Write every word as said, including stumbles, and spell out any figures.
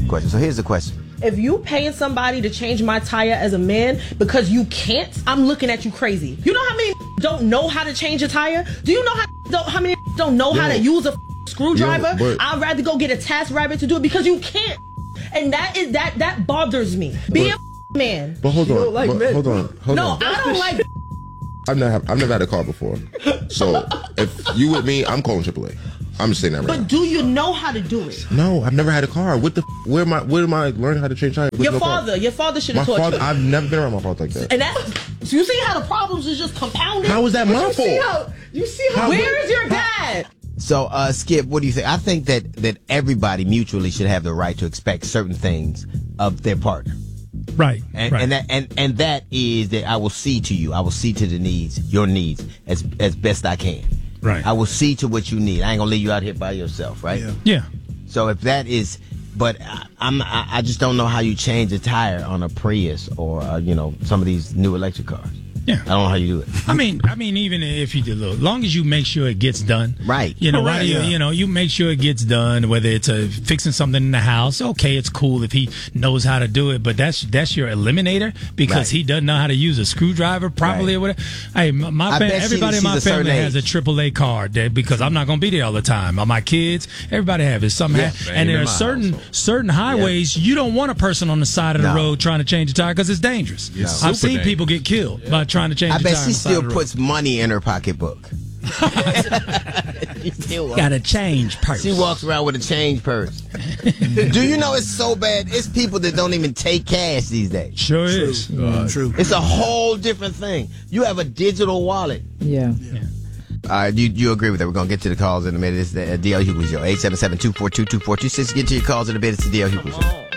question. So here's the question. If you paying somebody to change my tire as a man because you can't, I'm looking at you crazy. You know how many don't know how to change a tire? Do you know how don't, how many don't know Yo. how to use a screwdriver? Yo, but- I'd rather go get a task rabbit to do it because you can't. And that is that that bothers me. Be But- a man. But hold on, like but men. hold on, hold No, on. I don't like. I've never, I've never had a car before. So if you with me, I'm calling triple A. I'm just saying that right But now. do you know how to do it? No, I've never had a car. What the? Where am I? Where am I learning how to change tires? with Your no car? father, your father should My have taught father. you. I've never been around my father like that. And that, so you see how the problems is just compounded? How is that my You see fault? how? You see how? Where is your dad? So, uh, Skip, what do you think? I think that, that everybody mutually should have the right to expect certain things of their partner. Right. And, right. and that and, and that is that I will see to you. I will see to the needs, your needs, as as best I can. Right. I will see to what you need. I ain't gonna leave you out here by yourself, right? Yeah. yeah. So if that is, but I, I'm I, I just don't know how you change a tire on a Prius or uh, you know some of these new electric cars. Yeah. I don't know how you do it. I mean, I mean, even if you do, look, as long as you make sure it gets done, Right. You know, Right, why do you, yeah. you know, you make sure it gets done. Whether it's a fixing something in the house, okay, it's cool if he knows how to do it, but that's that's your eliminator because Right. he doesn't know how to use a screwdriver properly Right. or whatever. Hey, my, my I fam- bet she- everybody in she's my a certain family has a age. triple A card that, because I'm not going to be there all the time. Uh, My kids, everybody have it. Some Yeah. have, Same and there in are my certain household. certain highways you don't want a person on the side of the No. road trying to change a tire because it's dangerous. It's I've super seen people get killed by trying to change. I a bet tire on she the side still of the road. puts money in her pocketbook. She still walks- Got a change purse. She walks around with a change purse. Do you know it's so bad? It's people that don't even take cash these days. Sure is. True. It's a whole different thing. You have a digital wallet. Yeah. All right, you, you agree with that. We're going to get to the calls in a minute. It's the uh, D L Hughley Show. eight seven seven, two four two, two four two six. Get to your calls in a bit. It's the D L Hughley Show.